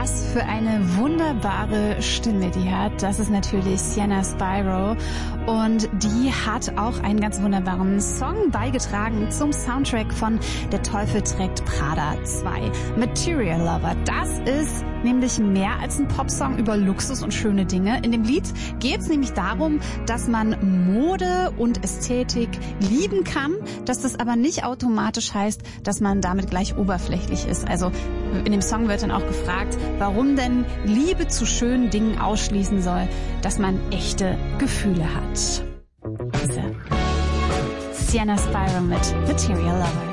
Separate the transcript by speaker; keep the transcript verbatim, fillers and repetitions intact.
Speaker 1: Was für eine wunderbare Stimme die hat. Das ist natürlich Sienna Spyro und die hat auch einen ganz wunderbaren Song beigetragen zum Soundtrack von Der Teufel trägt Prada zwei, Material Lover. Das ist nämlich mehr als ein Popsong über Luxus und schöne Dinge. In dem Lied geht es nämlich darum, dass man Mode und Ästhetik lieben kann, dass das aber nicht automatisch heißt, dass man damit gleich oberflächlich ist. Also in dem Song wird dann auch gefragt, warum denn Liebe zu schönen Dingen ausschließen soll, dass man echte Gefühle hat. Diese Sienna Spyro mit Material Lover.